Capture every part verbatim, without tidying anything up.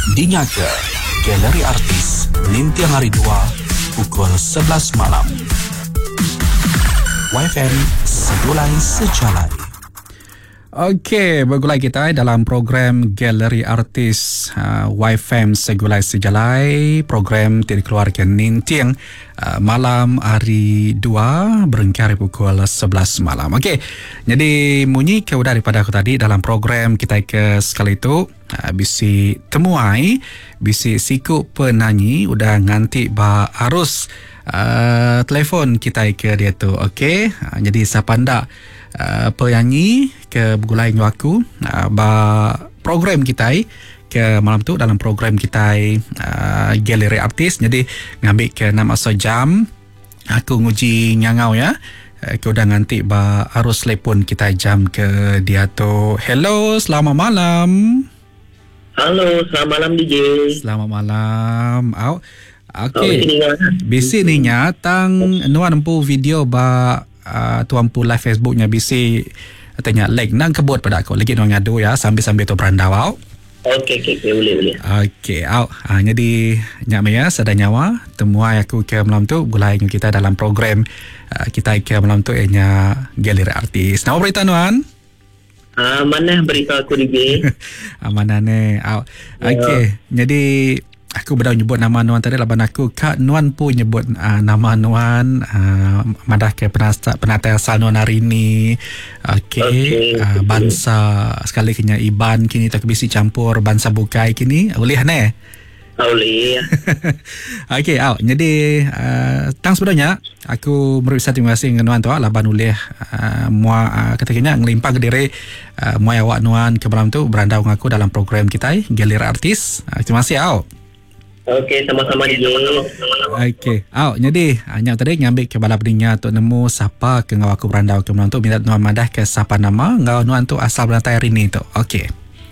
Dinyaka Galeri Artis Lintiang Hari dua pukul sebelas malam. Y F M Segulai Sejalan. Okey, bergulai kita dalam program Galeri Artis uh, Y F M Segulai Sejalai. Program dikeluarkan Nintiang uh, malam hari dua berengkar pukul sebelas malam. Okey, jadi munyi ke daripada aku tadi dalam program kita ke sekali itu uh, bisi temuai, bisi siku penanyi udah nganti ba arus uh, telefon kita ke dia tu. Okey, uh, jadi siapa anda Uh, penyanyi ke bergulai dengan aku uh, ba program kita ke malam tu dalam program kita uh, Galeri Artis. Jadi ngambil ke nama sejam aku nguji ngangau ya. Uh, ke udah nganti ba arus telefon kita jam ke dia tu. Hello, selamat malam. Halo, selamat malam D J. Selamat malam. Au. Okey. Bisi ni nya tang nuan empu video ba Uh, tuan pu live Facebooknya bisi tanya like nang kebut pada aku lagi nang ngadu ya sambil-sambil tu berandau au. Okey okey okay, boleh boleh. Okey au. Ha, jadi nyak ya sada nyawa temuai aku ke malam tu gulai dengan kita dalam program uh, kita ke malam tu ianya Galeri Artis. Nama berita nuan? Ah uh, mana berita aku D J? Mana ni au. Okey, yeah. Jadi aku berdau nyebut nama nuan tadi laban aku Kak Nuan pun nyebut uh, nama nuan uh, madah ke penata, penata asal nuan hari ni. Okey, okay, uh, bangsa sekali kena Iban kini tak bisi campur bangsa bukai kini boleh ne? Boleh. Okey, au. Jadi uh, tang sebenarnya aku merasa terima kasih dengan nuan tu laban ulih uh, mua uh, ketikanya ngelimpang ke diri uh, mua awak nuan ke malam tu berandau dengan aku dalam program kita Galeri Artis. Uh, terima kasih au. Okey, sama-sama D J. Okey. Au, jadi hanya tadi ngambil ke balap dinya tu nemu siapa ke ngau aku berandau ke nuan tu minta nuan madah ke siapa nama ngau nuan tu asal berantai hari ni tu. Okey.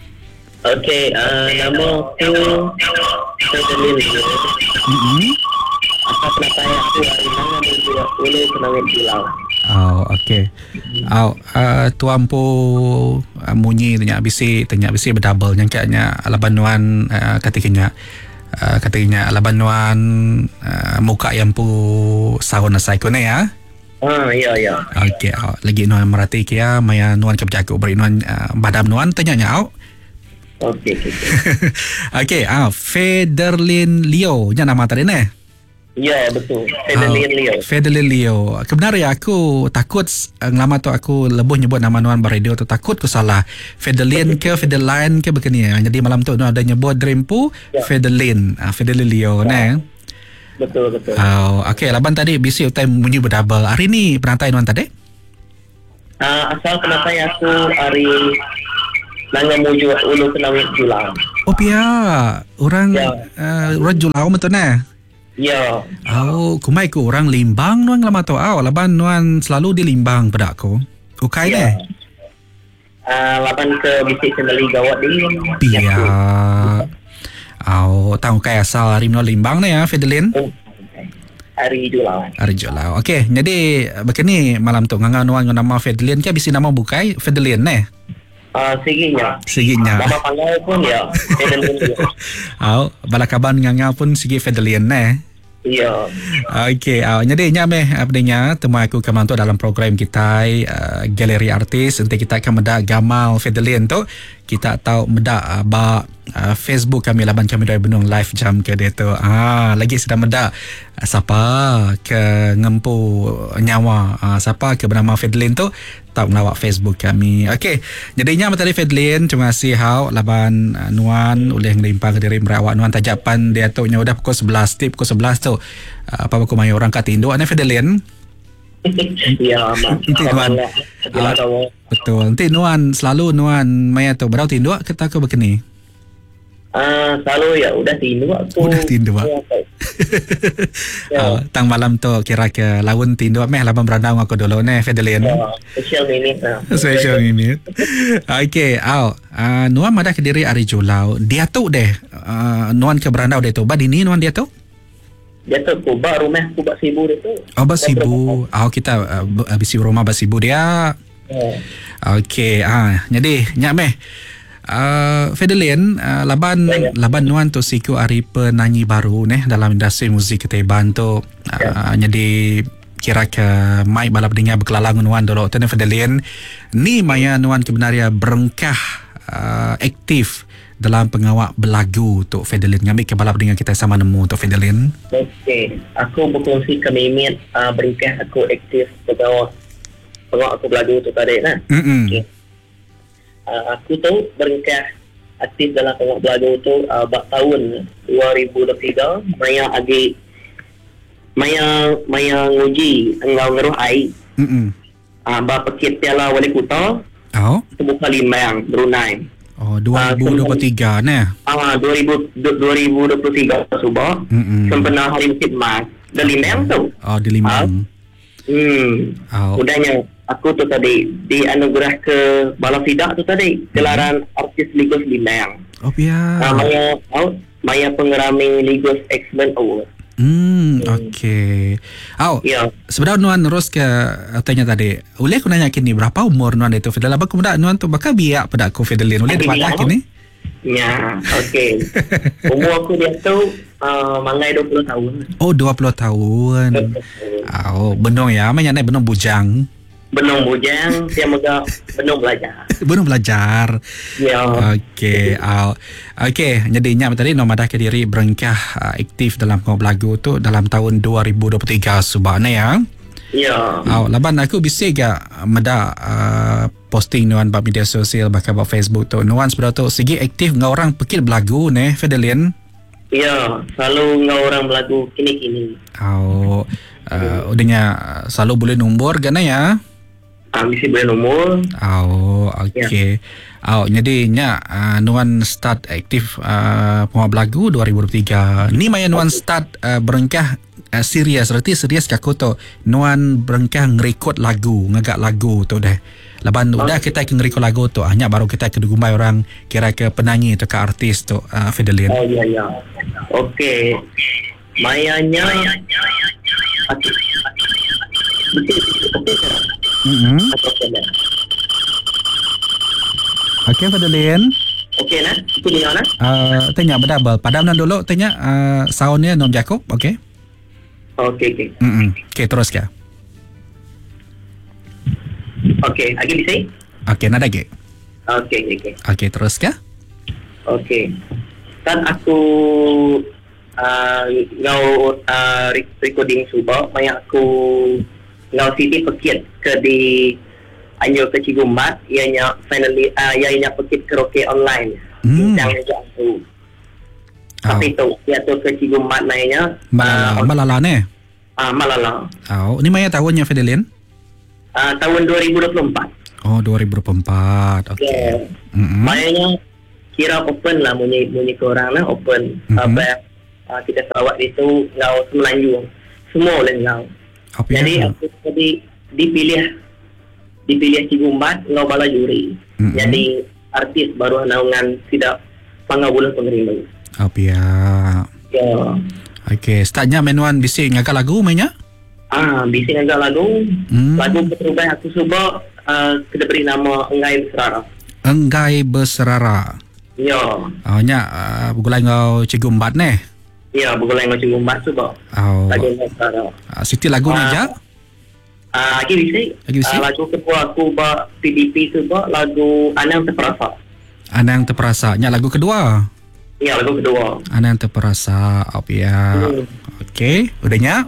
Okey, uh, nama tu Federlin. Mhm. Asal berantai aku hari mana minggu ulu kenangit bilau. Oh, okey. Au, uh, tuan pu uh, munyi tanya bisi tanya bisi berdouble nyangkanya laban nuan uh, ketikanya Uh, katanya laban nuan uh, muka yang pu sahun asai ko na ya. Ah ya ya. Okey, oh, lagi nuan merhati kia maya nuan keberjaga beri nuan uh, badam nuan tanya nya au. Okey okey. Okey, ah Federlin Leo nya nama tadi ne? Ya betul. Federlin Leo. Federlin Leo. Kebenaran aku takut uh, lama tu aku lebih nyebut nama nuan beradio tu takut ku salah. Federlin ke Federline ke begini ya. Jadi malam tu nuan ada nyebut Dreampu ya. Federlin, uh, Federlin Leo ya. Ne. Betul betul. Oh, okey, laban tadi bisi utai munyi berdouble. Hari ni perantai nuan tadi? Ah uh, asal perantai aku hari Nanga muju ulu kenawit Julau. Oh pia, orang ya. uh, orang Julau betul ne? Ya. Oh, kumai ku orang Limbang nuan lama tu. Oh, laban nuan selalu di Limbang pada aku. Ukai ya. ne? Ah, uh, laban ke bisik sendali gawat di. Pia. Oh, tahu kai asal hari nuan Limbang ne ya, Federlin? Oh. Hari Julau. Hari Julau. Okey, jadi begini malam tu nganga nuan nama Federlin ke bisi nama bukai Federlin ne? Ah, uh, siginya. Siginya. Nama panggil pun ya Federlin. Oh, balakaban nganga pun sigi Federlin ne? Ya. Okey, uh, jadi nyame abdinya temu aku ke mantu dalam program kita uh, Galeri Artis. Nanti kita akan meda Gamal Federlin tu. Kita tahu meda uh, ba uh, Facebook kami laban kami dari Benung live jam ke dia tu. Ah, lagi sedang meda uh, siapa ke ngempu nyawa uh, siapa ke bernama Federlin tu tahu melawak Facebook kami. Okey, jadinya materi Federlin terima kasih hau laban uh, nuan oleh ngelimpang ke diri merawak nuan tajapan dia tu nya udah pukul sebelas tip pukul sebelas tu. Uh, apa aku mayu orang kat Indo ana Federlin. Ya, mak. Nanti nuan. Uh, betul. Nanti nuan selalu nuan maya tu berau tindu kita ke begini. Ah, uh, selalu ya udah tindu aku. Udah tindu. Ya. Uh, tang malam tu kira ke lawan tindu meh laban berandau aku dulu ne Federlin. Ya, special minute. Uh. Special minute. Okey, au. Uh, nuan madah ke diri Ari Julau. Dia tu deh uh, nuan ke berandau dia tu. Badi ni nuan dia tu? Dia tu kubah rumah kubah sibu dia tu. Oh, basibu. Ah, oh, kita uh, habis rumah basibu dia. Yeah. Okey, ah, jadi nyak meh Uh, Fidelin, uh, laban Ya, ya. laban nuan tu siku ari penyanyi baru neh dalam industri muzik keteban tu. Uh, jadi kira ke mai balap dengar berkelalang nuan dulu tu Fidelin. Ni maya nuan kebenaria berengkah uh, aktif dalam pengawak belagu tu Fidelin. Ngambil ke balap dengar kita sama nemu tu Fidelin. Okey, aku berkongsi kemimit uh, berikah aku aktif pegawai pengawak aku belagu tu tadi lah. Hmm. Okey. Uh, aku tu berikah aktif dalam pengawak belagu tu uh, bak tahun dua ribu dua puluh tiga. Maya agi Maya Maya nguji engau ngeruh ai. Hmm. Uh, bak pekit piala wali kota Oh. terbuka Limbang, Brunei. Oh, dua ribu dua puluh tiga neh. Ah, dua ribu dua ribu dua puluh tiga subah. Hmm. Sempena hari Masjid Mas. Dari Limbang tu. Oh, di Limbang. Hmm. Oh. Udahnya aku tu tadi dianugerah ke Bala Fidak tu tadi gelaran artis Ligos Limbang. Oh, biar. Ah, Maya out Maya pengerami Ligos Excellent Award. Hmm, okey. Au, Ya. sebenarnya nuan terus ke tanya tadi. Boleh aku nanya kini berapa umur nuan itu Fidel? Apa kemudian nuan tu bakal biak pada aku Fidelin? Boleh dapat Biak. kini? Ya, okey. Umur aku dia tu uh, mangai dua puluh tahun. Oh, dua puluh tahun. Au, benong ya, banyak naik benong bujang. Benong bujang, dia mega benong belajar. Benong belajar. Ya. Okey, au. Okey, jadi nya tadi nomadah ke diri berengkah uh, aktif dalam pengawak belagu tu dalam tahun dua ribu dua puluh tiga subhana ya. Ya. Au, laban aku bisik gak meda uh, posting nuan bab media sosial bahkan bab Facebook tu. Nuan sebenarnya tu segi aktif ngau orang pekit belagu ne Fidelin. Ya, selalu ngau orang belagu kini-kini. Au, uh, udahnya selalu boleh nombor gana ya. Ah, mesti boleh nomor. Oh, okey. Oh, jadi nya uh, nuan start aktif uh, pengawak belagu dua ribu dua puluh tiga. Ni maya nuan start uh, berengkah uh, serius. Berarti serius aku tu nuan berengkah ngerekod lagu, ngagak lagu tu deh. Laban oh. Udah kita akan ngerekod lagu tu, hanya baru kita akan digumbai orang kira ke penyanyi atau ke artis tu uh, Fidelin. Oh ya ya. Okey. Mayanya Okey. Mm-hmm. Okey Fidelin. Okey nah. Itu di mana? Uh, tanya berdabel. Padam dulu tanya uh, soundnya Nom Jacob, okey? Okey okey. Mm-mm. Okey, terus ke? Okey, lagi bisa? Okey, nada ke? Okey okey. Okey, terus ke? Okey. Kan aku uh, ngau uh, recording subah, maya aku ngau Siti pekit ke di anyo ke Cigumbat, ianya finally uh, ianya pekit karaoke online. Hmm. Yang aja aku. Tapi tu dia tu ke Cigumbat naiknya Ma- uh, Malala ne? Ah, Malala. Oh, ni maya tahunnya Fidelin? Ah, tahun dua ribu dua puluh empat. Oh, dua ribu dua puluh empat. Okey. Yeah. Mm-hmm. Maknanya kira open lah bunyi bunyi korang lah open. Mhm. Apa uh, kita Sarawak itu ngau Semenanjung. Semua oleh ngau. Apa Jadi ya? aku tadi dipilih dipilih Cigumbat ngau bala juri. Mhm. Jadi artis baru naungan tidak pangau bulan penerima. Apa ya? Ya. Okey, startnya menuan bising ngagak lagu mainnya? Ah, bising agak lagu. Hmm. Lagu keterbaik aku cuba uh, kita beri nama Enggai Serara. Enggai Berserara. Ya. Oh, nya uh, begulai ngau Cigumbat ne? Ya, bergolong dengan Cigumbat cuba. Oh. Lagu Enggai Serara. Uh, Siti lagu ni Ah. je? Ah, lagi bisa. Lagi bisa? Ah, lagu kedua aku buat P D P tu buat lagu Anang Terperasa. Anang Terperasa. Nya lagu kedua. Ya, lagu kedua. Anang Terperasa. Apa ya? Hmm. Okey, udahnya?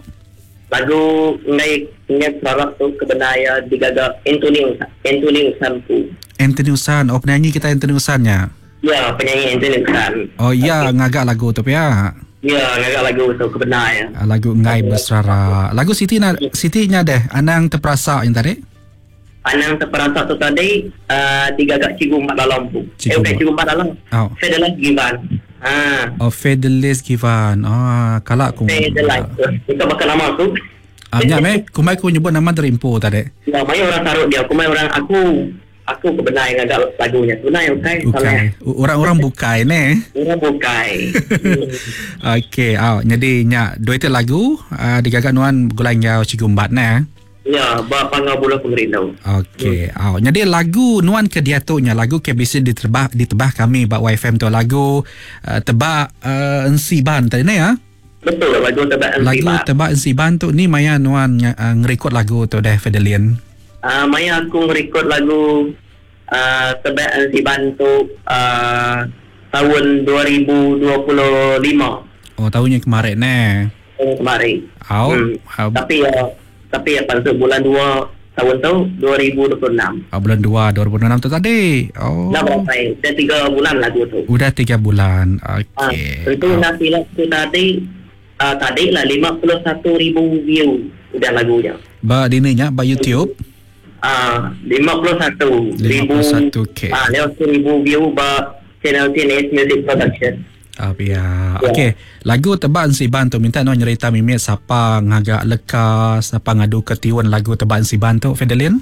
Lagu Enggai Enggai Serara tu kebenaya digagak Anthony Anthony Sampu. Anthony Usan. Oh, penyanyi kita Anthony Usannya. Ya, penyanyi Anthony Usan. Oh iya, ngagak lagu tu ya. Ya, ngagak lagu tu kebenaya. Ah, lagu Enggai Berserara. Lagu Siti na Siti nya deh. Anang Terperasa yang tadi. Anang Terperasa tu tadi uh, digagak Cigumbat dalam tu. Eh, Cigumbat. bukan Cigumbat dalam. Oh. Fedelas Givan. Ah, Oh, Fidelis Givan. Oh, kalak aku. Fedelas. Itu bakal nama aku. Ah, nya me, kumai ku nyebut nama terimpo tadi. Ya, mai orang taruh dia. Aku mai orang aku. Aku kebenai ngagak lagunya. Sebenarnya bukan. Salah. Bukai. Orang-orang bukai ne. Orang bukai. Hmm. Okey, oh, jadi nya dua itu lagu uh, digagak nuan gulai ngau Cigumbat ne. Ya, ba pangau bulan pemerintah. Okey. Hmm. Oh, jadi lagu nuan ke dia tu nya lagu ke bisa ditebah ditebah kami bak Y F M tu lagu uh, tebak uh, Ensiban tadi ni ya. Betul lagu tebak Ensiban. Lagu tebak Ensiban tu ni maya nuan uh, ngerekod lagu tu dah Fedelian. Ah uh, maya aku ngerekod lagu uh, tebak Ensiban tu uh, tahun dua ribu dua puluh lima. Oh, tahunnya kemarin ni. Kemarin. Oh, hmm. uh, tapi uh, tapi apa tu bulan dua tahun tu dua ribu dua puluh enam. Oh, bulan dua dua ribu enam tu tadi. Oh. Dah berapa? Dah tiga bulan lagu tu. Udah tiga bulan. Ah, Okey. itu oh. nanti lah tu tadi uh, tadi lah lima puluh satu ribu view udah lagunya. Ba dininya ba YouTube. Ah, lima puluh satu ribu. lima puluh satu K. Ah, lima puluh ribu view ba channel T N S Music Production. Ah, ya. Okey, lagu tebak Ensiban tu minta no nyerita mimit siapa ngagak lekas, siapa ngadu ketiwan lagu tebak Ensiban tu, Fedelian?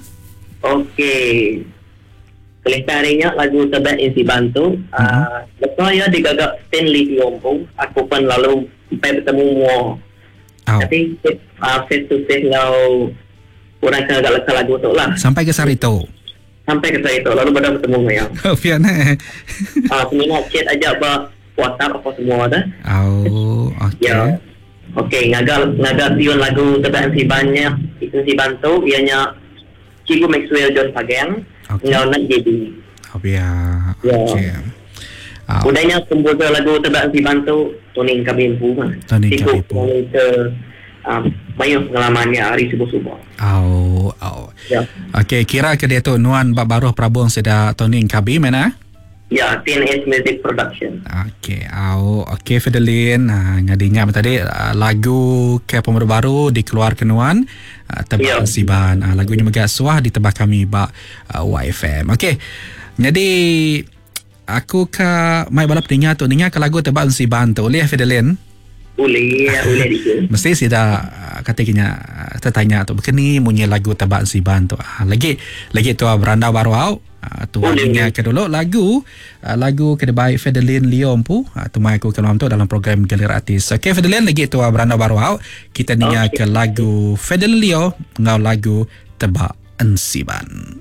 Okey. Keliharinya lagu tebak Ensiban tu, mm-hmm. uh, lepas ya digagak Stanley Yompo, aku pun lalu sampai bertemu mu. Oh. Tapi uh, face to face ngau kurang ngagak lekas lagu tu lah. Sampai ke Sarito. Sampai ke Sarito, lalu baru bertemu ngau. Oh, pian eh. Ah, seminat chat aja ba WhatsApp apa semua dah. Oh, okey. Ya. Okey, ngagak ngagak pion lagu tebak Ensibannya, Ensiban tu ianya Cikgu Maxwell John Pageng, okay. ngau nak jadi. Oh, ya. Ya. Okey. Oh. Udahnya komposer lagu tebak Ensiban tu Tony Kabimpu kan. Tony Kabimpu. Ke um, banyak pengalamannya hari subuh-subuh. Oh, oh. Ya. Okey, kira ke dia tu nuan bak baruh Prabong seda Tony Kabim mana? Ya, T N S Music Production. Okey, au, okey Fidelin, ha, ngadinya tadi uh, lagu ke pemuda baru dikeluarkan nuan uh, tebak yeah. Ensiban. Uh, lagunya megak suah ditebak kami bak uh, Y F M. Okey. Jadi aku ke mai balap dengar tu dengar ke lagu tebak Ensiban tu oleh Fidelin. Boleh, boleh dikit. Mesti sudah uh, katanya uh, tertanya tu begini munyi lagu tebak Ensiban tu. Uh, lagi lagi tu uh, beranda baru au. Uh, tu walinya ke dulu lagu uh, lagu kedai Fedelin Leon pu uh, tu mai aku kelam tu dalam program Galeri Artis. Okey Fedelin lagi tu uh, beranda baru au kita dengar okay. ke lagu Fedelin Leo ngau lagu tebak Ensiban.